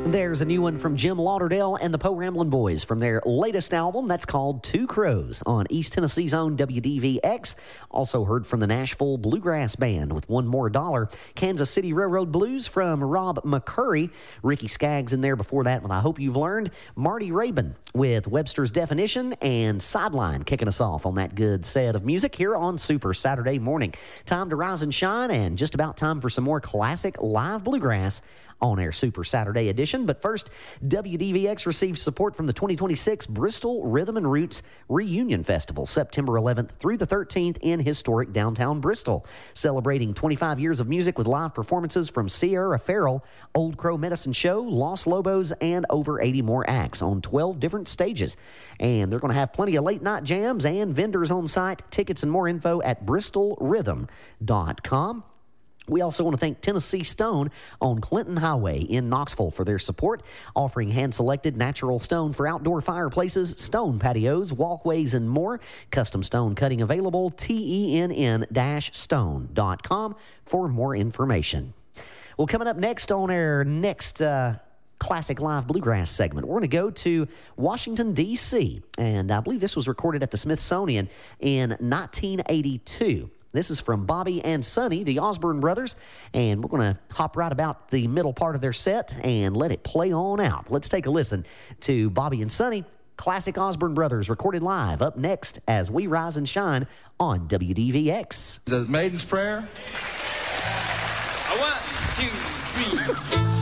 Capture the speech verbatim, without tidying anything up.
There's a new one from Jim Lauderdale and the Po Ramblin' Boys from their latest album. That's called Two Crows on East Tennessee's own W D V X. Also heard from the Nashville Bluegrass Band with One More Dollar. Kansas City Railroad Blues from Rob McCurry. Ricky Skaggs in there before that with I Hope You've Learned. Marty Rabin with Webster's Definition, and Sideline kicking us off on that good set of music here on Super Saturday morning. Time to rise and shine, and just about time for some more classic live bluegrass on our Super Saturday edition. But first, W D V X receives support from the twenty twenty-six Bristol Rhythm and Roots Reunion Festival, September eleventh through the thirteenth in historic downtown Bristol. Celebrating twenty-five years of music with live performances from Sierra Farrell, Old Crow Medicine Show, Los Lobos, and over eighty more acts on twelve different stages. And they're going to have plenty of late night jams and vendors on site. Tickets and more info at bristol rhythm dot com. We also want to thank Tennessee Stone on Clinton Highway in Knoxville for their support, offering hand-selected natural stone for outdoor fireplaces, stone patios, walkways, and more. Custom stone cutting available, T E N N stone dot com for more information. Well, coming up next on our next uh, Classic Live Bluegrass segment, we're going to go to Washington, D C, and I believe this was recorded at the Smithsonian in nineteen eighty-two. This is from Bobby and Sonny, the Osborne brothers, and we're going to hop right about the middle part of their set and let it play on out. Let's take a listen to Bobby and Sonny, classic Osborne brothers, recorded live, up next as we rise and shine on W D V X. The Maiden's Prayer. A one, two, three.